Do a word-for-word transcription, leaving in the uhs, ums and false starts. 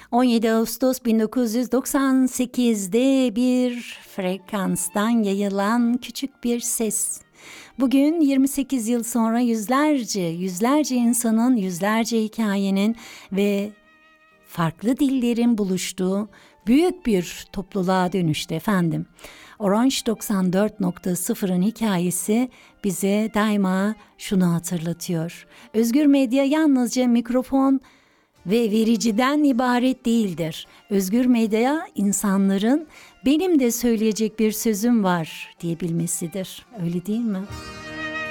on yedi Ağustos bin dokuz yüz doksan sekiz'de bir frekanstan yayılan küçük bir ses. Bugün yirmi sekiz yıl sonra yüzlerce, yüzlerce insanın, yüzlerce hikayenin ve farklı dillerin buluştuğu büyük bir topluluğa dönüştü efendim. Orange doksan dört nokta sıfır'ın hikayesi bize daima şunu hatırlatıyor. Özgür medya yalnızca mikrofon ve vericiden ibaret değildir. Özgür medya insanların benim de söyleyecek bir sözüm var diyebilmesidir. Öyle değil mi?